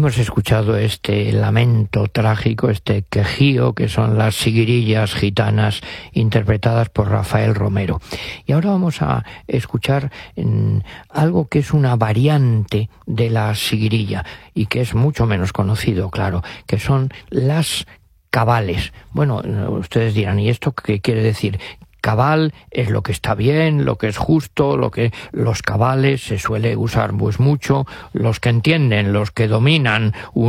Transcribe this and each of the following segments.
Hemos escuchado este lamento trágico, este quejío, que son las siguirillas gitanas interpretadas por Rafael Romero. Y ahora vamos a escuchar algo que es una variante de la siguirilla y que es mucho menos conocido, claro, que son las cabales. Bueno, ustedes dirán, ¿y esto qué quiere decir? Cabal es lo que está bien, lo que es justo, lo que los cabales se suele usar pues mucho, los que entienden, los que dominan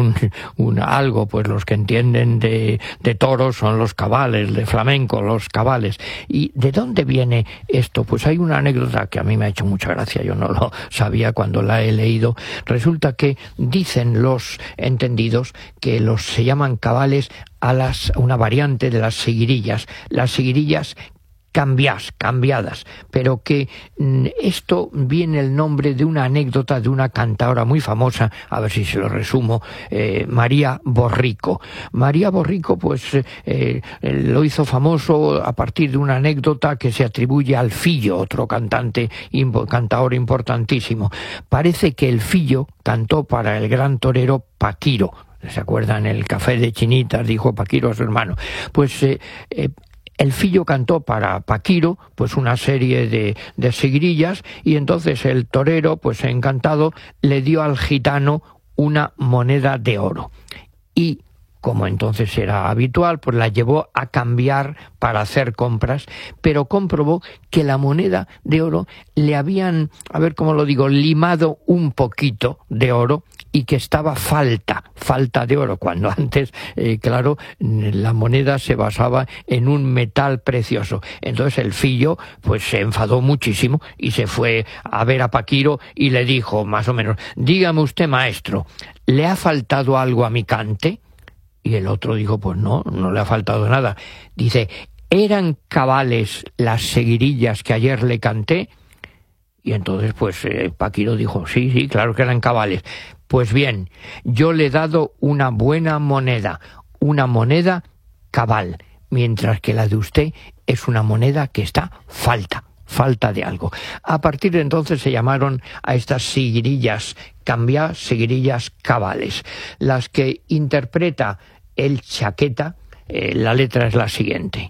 algo, pues los que entienden de toros son los cabales, de flamenco los cabales. ¿Y de dónde viene esto? Pues hay una anécdota que a mí me ha hecho mucha gracia, yo no lo sabía cuando la he leído. Resulta que dicen los entendidos que se llaman cabales a una variante de las seguirillas. Las seguirillas cambiadas, pero que esto viene el nombre de una anécdota de una cantaora muy famosa, a ver si se lo resumo, María Borrico. María Borrico pues lo hizo famoso a partir de una anécdota que se atribuye al Fillo, otro cantaor importantísimo. Parece que el Fillo cantó para el gran torero Paquiro. ¿Se acuerdan? El café de Chinitas, dijo Paquiro a su hermano. Pues el Fillo cantó para Paquiro pues una serie de seguirillas, y entonces el torero, pues encantado, le dio al gitano una moneda de oro. Y como entonces era habitual, pues la llevó a cambiar para hacer compras, pero comprobó que la moneda de oro le habían, a ver cómo lo digo, limado un poquito de oro, y que estaba falta de oro, cuando antes, claro, la moneda se basaba en un metal precioso. Entonces el Fillo pues se enfadó muchísimo y se fue a ver a Paquiro y le dijo más o menos: dígame usted, maestro, ¿le ha faltado algo a mi cante? Y el otro dijo: pues no le ha faltado nada. Dice: ¿eran cabales las seguirillas que ayer le canté? Y entonces pues Paquiro dijo: sí, claro que eran cabales. Pues bien, yo le he dado una buena moneda, una moneda cabal, mientras que la de usted es una moneda que está falta de algo. A partir de entonces se llamaron a estas seguirillas seguirillas cabales. Las que interpreta el Chaqueta, la letra es la siguiente: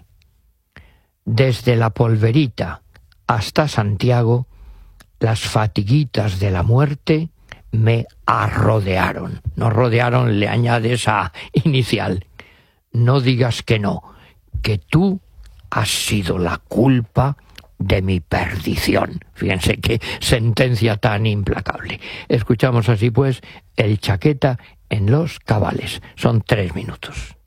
desde la Polverita hasta Santiago, las fatiguitas de la muerte me arrodearon. No rodearon, le añade esa inicial. No digas que no, que tú has sido la culpa de mi perdición. Fíjense qué sentencia tan implacable. Escuchamos así pues el Chaqueta en los cabales. Son 3 minutos.